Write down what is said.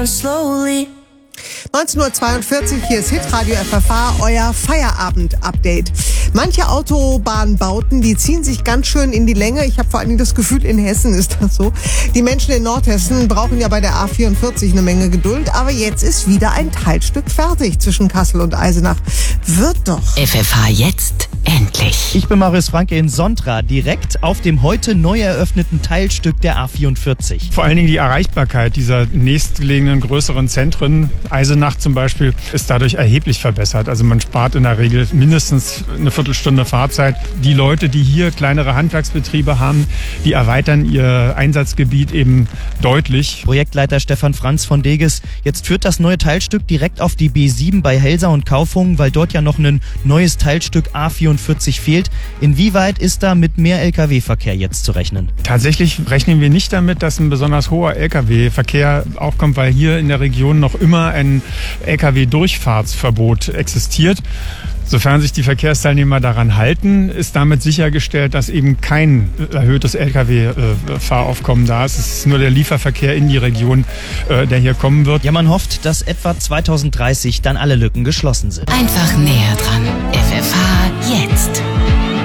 Slowly. 19:42 Uhr, hier ist Hitradio FFH, euer Feierabend-Update. Manche Autobahnbauten, die ziehen sich ganz schön in die Länge. Ich habe vor allen Dingen das Gefühl, in Hessen ist das so. Die Menschen in Nordhessen brauchen ja bei der A44 eine Menge Geduld. Aber jetzt ist wieder ein Teilstück fertig zwischen Kassel und Eisenach. Wird doch. FFH jetzt endlich. Ich bin Marius Franke in Sontra, direkt auf dem heute neu eröffneten Teilstück der A44. Vor allen Dingen die Erreichbarkeit dieser nächstgelegenen größeren Zentren, Eisenach zum Beispiel, ist dadurch erheblich verbessert. Also man spart in der Regel mindestens eine Viertelstunde Fahrzeit. Die Leute, die hier kleinere Handwerksbetriebe haben, die erweitern ihr Einsatzgebiet eben deutlich. Projektleiter Stefan Franz von Deges, jetzt führt das neue Teilstück direkt auf die B7 bei Helsa und Kaufungen, weil dort ja noch ein neues Teilstück A44 fehlt. Inwieweit ist da mit mehr Lkw-Verkehr jetzt zu rechnen? Tatsächlich rechnen wir nicht damit, dass ein besonders hoher Lkw-Verkehr aufkommt, weil hier in der Region noch immer ein Lkw-Durchfahrtsverbot existiert. Sofern sich die Verkehrsteilnehmer daran halten, ist damit sichergestellt, dass eben kein erhöhtes Lkw-Fahraufkommen da ist. Es ist nur der Lieferverkehr in die Region, der hier kommen wird. Ja, man hofft, dass etwa 2030 dann alle Lücken geschlossen sind. Einfach näher dran. FFH jetzt.